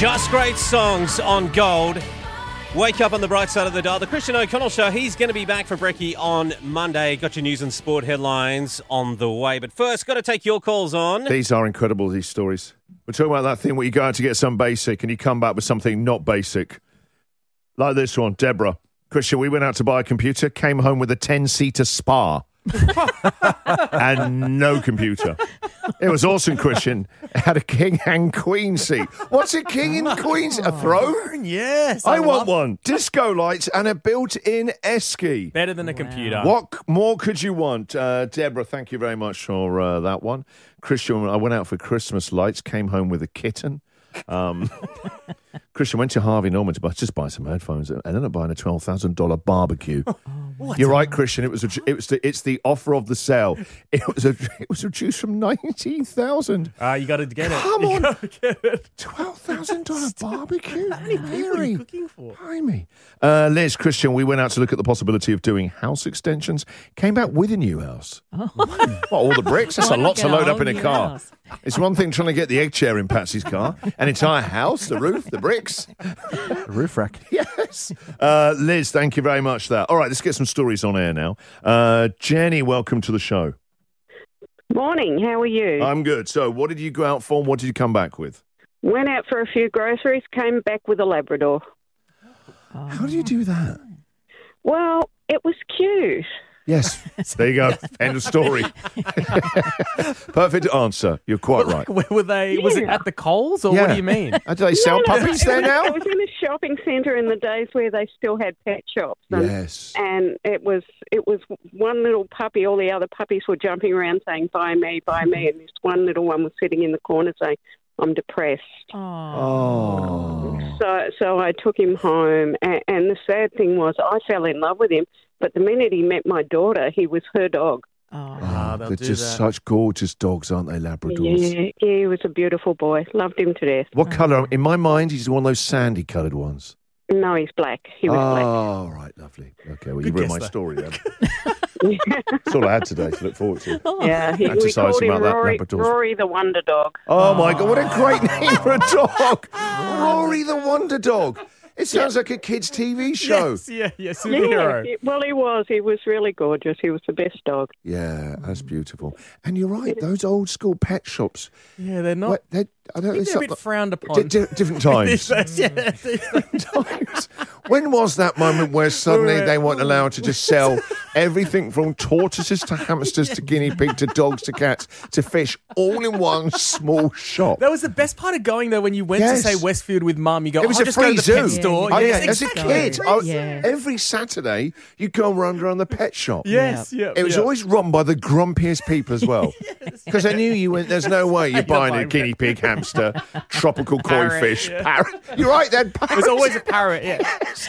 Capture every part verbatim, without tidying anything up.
Just great songs on Gold. Wake up on the bright side of the dial. The Christian O'Connell Show. He's going to be back for brekkie on Monday. Got your news and sport headlines on the way. But first, got to take your calls on. These are incredible, these stories. We're talking about that thing where you go out to get some basic and you come back with something not basic. Like this one, Deborah. Christian, we went out to buy a computer, came home with a ten-seater spa. And no computer. It was awesome, Christian. It had a king and queen seat. What's a king and queen seat? A throne? Yes. I, I want love- one. Disco lights and a built-in esky. Better than a computer. What more could you want? Uh, Deborah, thank you very much for uh, that one. Christian, I went out for Christmas lights, came home with a kitten. Um, Christian went to Harvey Norman to buy, just buy some headphones and ended up buying a twelve thousand dollars barbecue. What? You're right, Christian. It was a, it was the, it's the offer of the sale. It was a, it was reduced from nineteen thousand. Ah, you got to get it. Come You on. gotta get it. Twelve thousand dollar barbecue. How many people are you cooking for? Blimey. Uh, Liz, Christian, we went out to look at the possibility of doing house extensions. Came back with a new house. Oh. What, all the bricks? That's a lot to load up in a car. It's one thing trying to get the egg chair in Patsy's car. An entire house, the roof, the bricks. The roof rack. Yes. Uh, Liz, thank you very much for that. All right, let's get some stories on air now. Uh, Jenny, welcome to the show. Morning, how are you? I'm good. So what did you go out for and what did you come back with? Went out for a few groceries, came back with a Labrador. How do you do that? Well, it was cute. Yes. There you go. End of story. Perfect answer. You're quite right. Where were they? Was it Yeah. at the Coles or what do you mean? Uh, do they sell No, no, puppies it there was, now? It was in a shopping centre in the days where they still had pet shops. And, Yes. and it was it was one little puppy. All the other puppies were jumping around saying, buy me, buy me. And this one little one was sitting in the corner saying, I'm depressed. Oh. So so I took him home. And, and the sad thing was I fell in love with him. But the minute he met my daughter, he was her dog. Ah, they'll They're do just that. such gorgeous dogs, aren't they, Labradors? Yeah, yeah, he was a beautiful boy. Loved him to death. What colour? In my mind, he's one of those sandy-coloured ones. No, he's black. He was oh, black. all right, lovely. Okay, well, you Good ruined guess, my though. story then. That's all I had today to look forward to. Yeah, he, we Fantasise called him about that Rory, Labradors. Rory the Wonder Dog. Oh, my God, what a great name for a dog. Rory the Wonder Dog. It sounds like a kid's T V show. Yes, yeah, yeah, Yeah, superhero. he- well, he was. He was really gorgeous. He was the best dog. Yeah, that's beautiful. And you're right, those old school pet shops. Yeah, they're not. What, they, I don't, They're it's a not- bit frowned upon. di- di- different times. These days, yeah. times. When was that moment where suddenly they weren't allowed to just sell everything from tortoises to hamsters to guinea pig to dogs to cats to fish all in one small shop? That was the best part of going, though, when you went Yes. to, say, Westfield with mum. You go, It was I'll a just go free to the zoo. pet store. Oh, Yes, yeah, as a exactly. kid, I, Yeah. every Saturday you'd go around around the pet shop. Yes, yeah. It was yeah. always run by the grumpiest people as well. Because I knew you went, there's no way you're buying a buying guinea pig, hamster, tropical koi Parrot, fish, yeah. parrot. You're right, then. Parrot. There's always a parrot, yeah.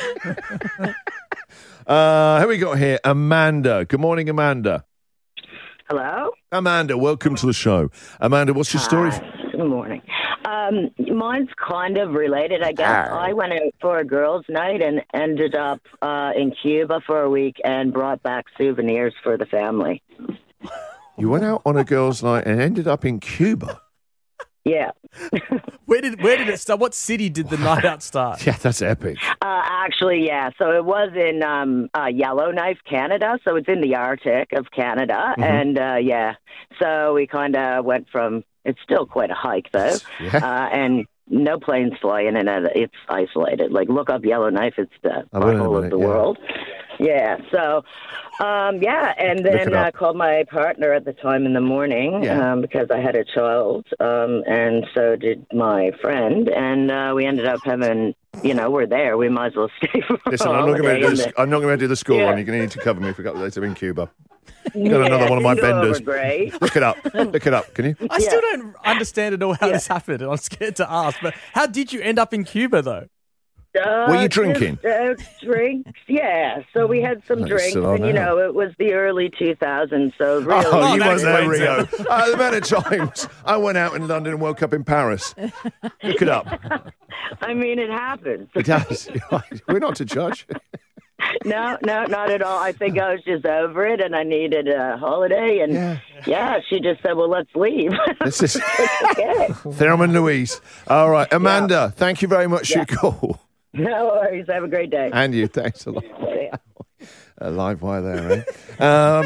Uh, who we got here? Amanda. Good morning, Amanda. Hello? Amanda, welcome to the show. Amanda, what's your story? Hi. Good morning. Um, mine's kind of related, I guess. I went out for a girls' night and ended up uh, in Cuba for a week and brought back souvenirs for the family. You went out on a girls' night and ended up in Cuba. Yeah. Where did where did it start? What city did the night out start? Yeah, that's epic. Uh, actually, yeah. So it was in um, uh, Yellowknife, Canada. So it's in the Arctic of Canada. Mhm. And, uh, yeah, so we kind of went from, it's still quite a hike, though. Yeah. Uh, and no planes flying in it. It's isolated. Like, look up Yellowknife. It's the I will in a butthole minute, of the yeah. world. Yeah, so, um, yeah, and Look then it I up. uh, called my partner at the time in the morning Yeah. um, because I had a child, um, and so did my friend, and uh, we ended up having, you know, we're there. We might as well stay for a Listen, I'm not going holiday to do in this. the- I'm not going to do the school Yeah. run. You're going to need to cover me for a couple of days. I'm in Cuba. Got Yeah, another one of my things over benders. Great. Look it up. Look it up. Can you? I still don't understand at all how Yeah. this happened, and I'm scared to ask. But how did you end up in Cuba, though? Uh, Were you just, drinking? Uh, drinks, yeah. So we had some Nice, drinks, sit on and you now. know, it was the early two thousands, so really. Oh, you that weren't there, explains Rio. Uh, the amount of times I went out in London and woke up in Paris. Look it up. I mean, it happens. It does. We're not to judge. No, no, not at all. I think I was just over it and I needed a holiday. And Yeah. yeah, she just said, well, let's leave. This is Okay. Thelma and Louise. All right, Amanda, thank you very much Yeah. for your call. No worries. Have a great day. And you, thanks a lot. A live wire there, eh?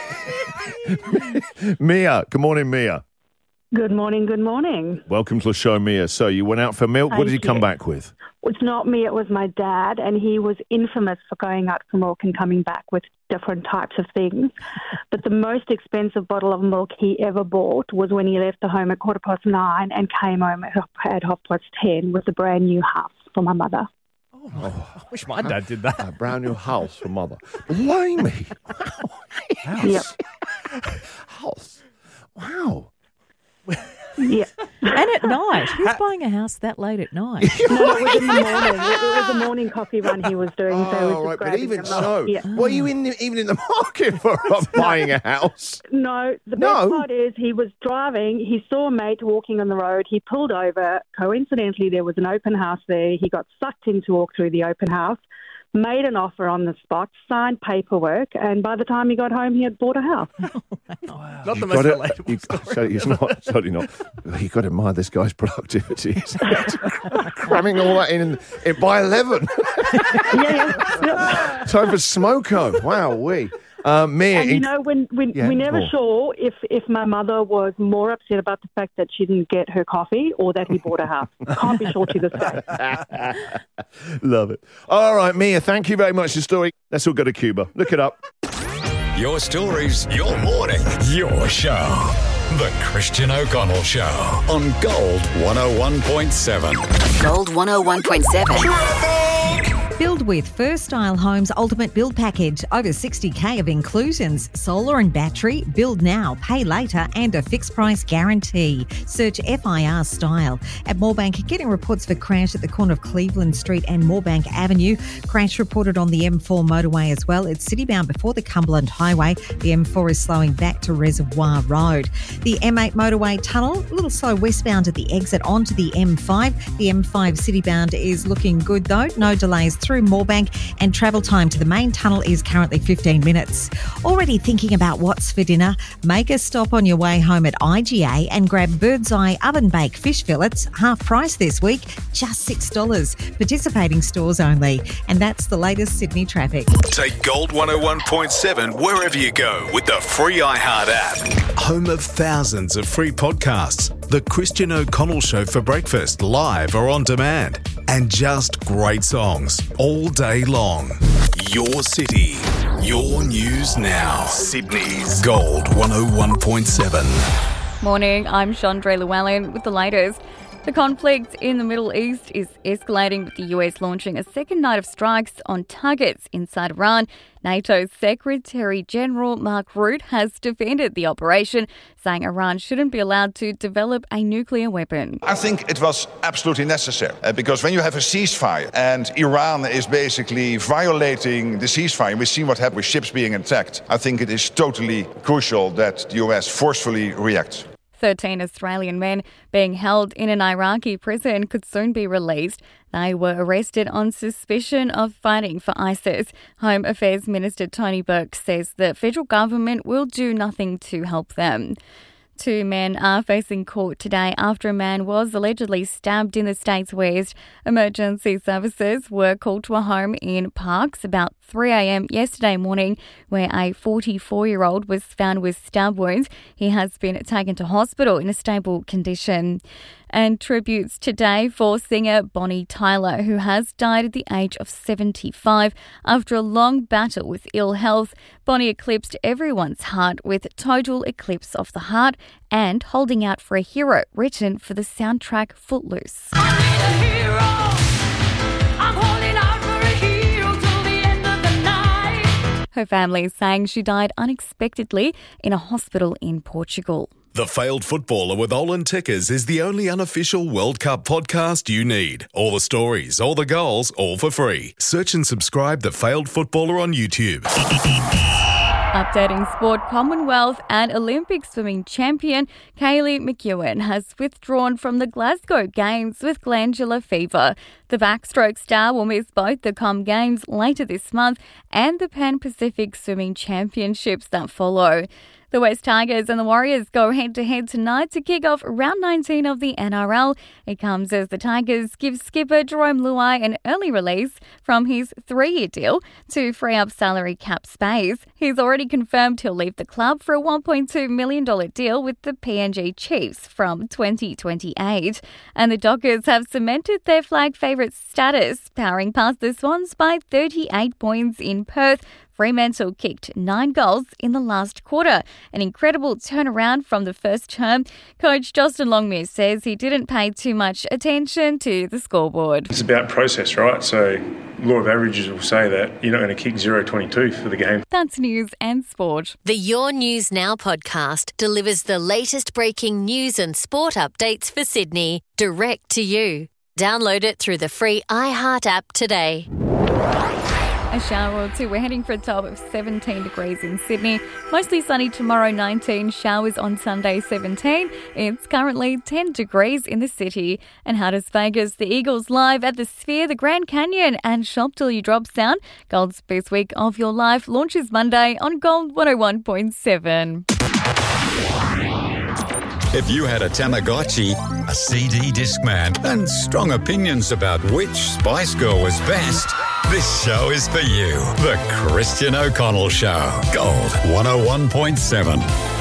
Um, Mia, good morning, Mia. Good morning, good morning. Welcome to the show, Mia. So you went out for milk. what Thank did you come you. back with? It's not me, it was my dad, and he was infamous for going out for milk and coming back with different types of things. But the most expensive bottle of milk he ever bought was when he left the home at quarter past nine and came home at, at half past ten with a brand new house for my mother. Oh, I wish my dad did that. A brand new house for mother. Blimey. Wow. Yep. House. Wow. Yeah. And at night. Who's buying a house that late at night? No, it was in the morning. It, it was a morning coffee run he was doing. so he was Oh, just right, but grabbing even them up. so, Yeah. were you in the, even in the market for buying a house? No, the No. best part is he was driving. He saw a mate walking on the road. He pulled over. Coincidentally, there was an open house there. He got sucked in to walk through the open house, made an offer on the spot, signed paperwork, and by the time he got home, he had bought a house. Not the You most got it. relatable You, story. so he's not, certainly not. You've got to admire this guy's productivity. He's cramming all that in, in, in by eleven. yeah, yeah. yeah. Time for smoko. Wow, we. Uh, Mia, And you in- know, when, when Yeah, we're never go on. sure if, if my mother was more upset about the fact that she didn't get her coffee or that he bought a house. Can't be sure to this day. love it. All right, Mia, thank you very much for your story. Let's all go to Cuba. Look it up. Your stories, your morning, your show. The Christian O'Connell Show on Gold one oh one point seven. Gold one oh one point seven. Build with First Style Homes Ultimate Build Package. Over sixty K of inclusions. Solar and battery. Build now, pay later, and a fixed price guarantee. Search F I R Style. At Moorebank, getting reports for crash at the corner of Cleveland Street and Moorebank Avenue. Crash reported on the M four motorway as well. It's citybound before the Cumberland Highway. The M four is slowing back to Reservoir Road. The M eight motorway tunnel, a little slow westbound at the exit onto the M five. The M five citybound is looking good though. No delays through Moorebank, and travel time to the main tunnel is currently fifteen minutes. Already thinking about what's for dinner? Make a stop on your way home at I G A and grab Bird's Eye oven baked fish fillets, half price this week, just six dollars. Participating stores only. And that's the latest Sydney traffic. Take Gold one oh one point seven wherever you go with the free iHeart app. Home of thousands of free podcasts. The Christian O'Connell Show for breakfast, live or on demand. And just great songs all day long. Your city, your news now. Sydney's Gold one oh one point seven. Morning, I'm Chandra Llewellyn with the latest. The conflict in the Middle East is escalating, with the U S launching a second night of strikes on targets inside Iran. NATO's Secretary General Mark Rutte has defended the operation, saying Iran shouldn't be allowed to develop a nuclear weapon. I think it was absolutely necessary uh, because when you have a ceasefire and Iran is basically violating the ceasefire, we see what happened with ships being attacked. I think it is totally crucial that the U S forcefully reacts. thirteen Australian men being held in an Iraqi prison could soon be released. They were arrested on suspicion of fighting for ISIS. Home Affairs Minister Tony Burke says the federal government will do nothing to help them. Two men are facing court today after a man was allegedly stabbed in the state's west. Emergency services were called to a home in Parkes about three a.m. yesterday morning, where a forty-four-year-old was found with stab wounds. He has been taken to hospital in a stable condition. And tributes today for singer Bonnie Tyler, who has died at the age of seventy-five after a long battle with ill health. Bonnie eclipsed everyone's heart with Total Eclipse of the Heart and Holding Out for a Hero, written for the soundtrack Footloose. Her family is saying she died unexpectedly in a hospital in Portugal. The Failed Footballer with Olin Tickers is the only unofficial World Cup podcast you need. All the stories, all the goals, all for free. Search and subscribe The Failed Footballer on YouTube. Updating sport, Commonwealth and Olympic swimming champion Kaylee McEwen has withdrawn from the Glasgow Games with glandular fever. The backstroke star will miss both the Com Games later this month and the Pan Pacific Swimming Championships that follow. The West Tigers and the Warriors go head-to-head tonight to kick off round nineteen of the N R L. It comes as the Tigers give skipper Jerome Luai an early release from his three-year deal to free up salary cap space. He's already confirmed he'll leave the club for a one point two million dollars deal with the P N G Chiefs from twenty twenty-eight. And the Dockers have cemented their flag favourite status, powering past the Swans by thirty-eight points in Perth. Fremantle kicked nine goals in the last quarter. An incredible turnaround from the first term. Coach Justin Longmire says he didn't pay too much attention to the scoreboard. It's about process, right? So law of averages will say that you're not going to kick zero twenty-two for the game. That's news and sport. The Your News Now podcast delivers the latest breaking news and sport updates for Sydney direct to you. Download it through the free iHeart app today. A shower or two. We're heading for a top of seventeen degrees in Sydney. Mostly sunny tomorrow, nineteen. Showers on Sunday, seventeen. It's currently ten degrees in the city. And Hardest Vegas, the Eagles live at the Sphere, the Grand Canyon, and Shop Till You Drop Sound. Gold's Best Week of Your Life launches Monday on Gold one oh one point seven. If you had a Tamagotchi, a C D Discman, and strong opinions about which Spice Girl was best, this show is for you. The Christian O'Connell Show. Gold one oh one point seven.